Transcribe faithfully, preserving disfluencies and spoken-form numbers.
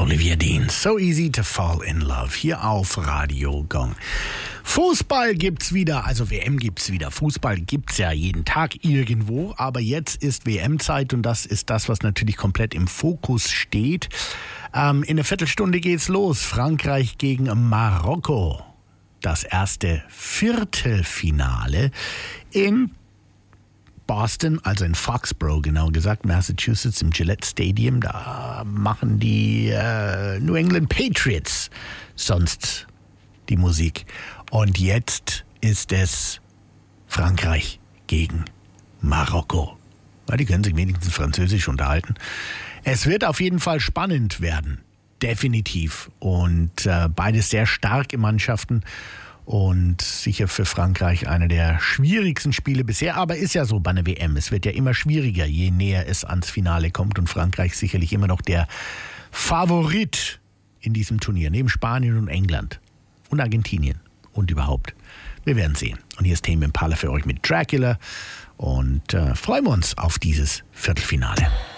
Olivia Dean, So Easy to Fall in Love, hier auf Radio Gong. Fußball gibt's wieder, also W M gibt's wieder. Fußball gibt's ja jeden Tag irgendwo, aber jetzt ist W M-Zeit und das ist das, was natürlich komplett im Fokus steht. Ähm, in einer Viertelstunde geht's los. Frankreich gegen Marokko. Das erste Viertelfinale in Boston, also in Foxborough genau gesagt, Massachusetts, im Gillette Stadium. Da machen die äh, New England Patriots sonst die Musik. Und jetzt ist es Frankreich gegen Marokko. Ja, die können sich wenigstens Französisch unterhalten. Es wird auf jeden Fall spannend werden. Definitiv. Und äh, beides sehr starke Mannschaften. Und sicher für Frankreich eine der schwierigsten Spiele bisher. Aber ist ja so bei einer W M. Es wird ja immer schwieriger, je näher es ans Finale kommt. Und Frankreich sicherlich immer noch der Favorit in diesem Turnier. Neben Spanien und England und Argentinien und überhaupt. Wir werden sehen. Und hier ist Tame Impala für euch mit Dracula. Und äh, freuen wir uns auf dieses Viertelfinale.